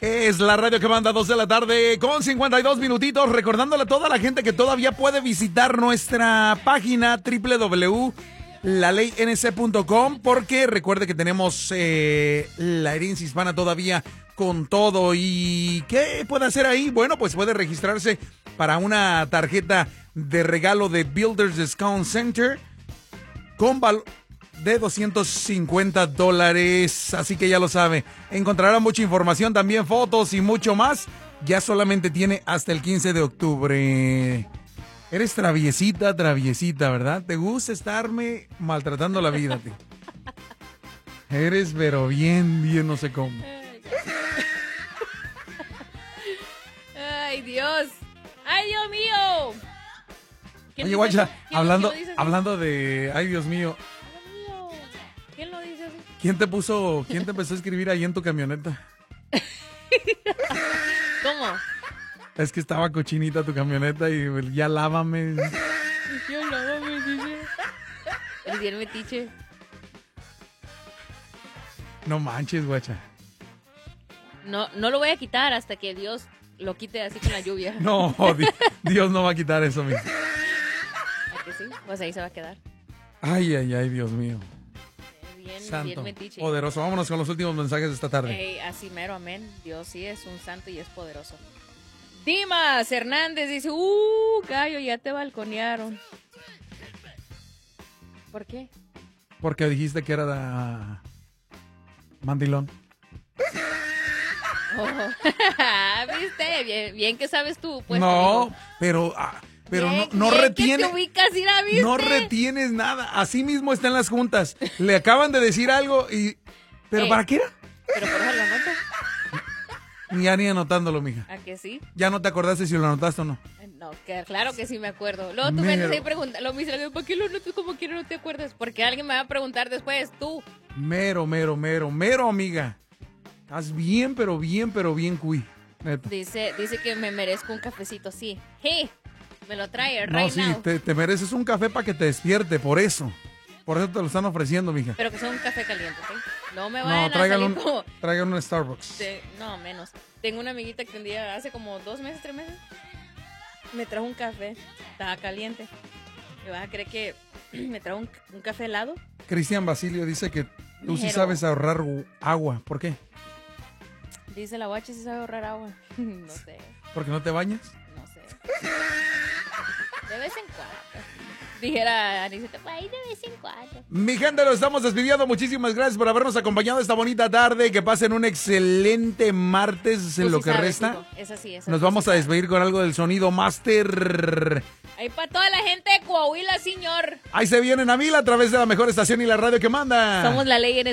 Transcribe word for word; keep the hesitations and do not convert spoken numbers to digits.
Es la radio que manda dos de la tarde con cincuenta y dos minutitos, recordándole a toda la gente que todavía puede visitar nuestra página doble u doble u doble u punto la ley n c punto com, porque recuerde que tenemos eh, la herencia hispana todavía con todo. ¿Y qué puede hacer ahí? Bueno, pues puede registrarse para una tarjeta de regalo de Builders Discount Center con valor de doscientos cincuenta dólares, así que ya lo sabe. Encontrará mucha información, también fotos y mucho más. Ya solamente tiene hasta el quince de octubre. Eres traviesita, traviesita, ¿verdad? ¿Te gusta estarme maltratando la vida, tío? Eres, pero bien, bien, no sé cómo. Ay, Dios. Ay, Dios mío. Oye, guacha, hablando, hablando de... Ay, Dios mío. ¿Quién lo dice así? ¿Quién te puso, quién te empezó a escribir ahí en tu camioneta? ¿Cómo? Es que estaba cochinita tu camioneta y ya lávame. Ya lávame, dice. El bien metiche. No manches, guacha. No, no lo voy a quitar hasta que Dios lo quite así con la lluvia. No, di- Dios no va a quitar eso, mija. ¿A que sí? Pues ahí se va a quedar. Ay, ay, ay, Dios mío. Bien, Santo, bien metiche. poderoso. Vámonos con los últimos mensajes de esta tarde. Ey, así mero, amén. Dios sí es un santo y es poderoso. Dimas Hernández dice, uh, gallo, ya te balconearon. ¿Por qué? Porque dijiste que era de... mandilón. Oh. ¿Viste? Bien, bien que sabes tú, pues. No, pero... ah, pero bien, no, no bien retiene... que te ubicas, ¿sí la viste? No retienes nada. Así mismo está en las juntas. Le acaban de decir algo y... ¿Pero Ey, para qué era? Pero por eso la nota. Ya ni anotándolo, mija. ¿A que sí? Ya no te acordaste si lo anotaste o no. No, que, claro que sí me acuerdo. Luego tú me Mero. andas ahí preguntando, lo mismo, ¿por qué lo notas como quiero no te acuerdas? Porque alguien me va a preguntar después, tú. Mero, mero, mero, mero, amiga. Estás bien, pero bien, pero bien, cuy. Neta. Dice, dice que me merezco un cafecito, sí. Hey, me lo trae No, right sí, now. te, te mereces un café para que te despierte, por eso. Por eso te lo están ofreciendo, mija. Pero que sea un café caliente, ¿ok? No me No, vayan a traigan salir un, como... traigan un Starbucks. de- no, menos. Tengo una amiguita que un día, hace como dos meses, tres meses, me trajo un café. Estaba caliente. ¿Me vas a creer que me trajo un, un café helado? Cristian Basilio dice que tú sí Mero. sabes ahorrar gu- agua. ¿Por qué? Dice la guacha si sabe ahorrar agua. No sé, ¿Porque no te bañas? no sé. De vez en cuando. Dijera Aniceta, ay, de vez en cuando. Mi gente, lo estamos despidiendo. Muchísimas gracias por habernos acompañado esta bonita tarde. Que pasen un excelente martes en Tú lo sí que sabes, resta. hijo. Esa sí, esa Nos tú vamos sí a sabes. despedir con algo del sonido master. Ahí para toda la gente de Coahuila, señor. Ahí se vienen a mil a través de la mejor estación y la radio que manda. Somos la ley en